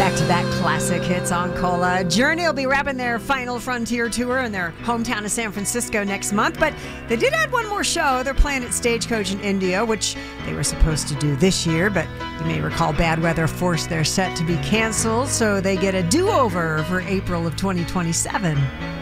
Back-to-back classic hits on Cola. Journey will be wrapping their final Frontier tour in their hometown of San Francisco next month, but they did add one more show. They're playing at Stagecoach in India, which they were supposed to do this year, but you may recall bad weather forced their set to be canceled, so they get a do-over for April of 2027.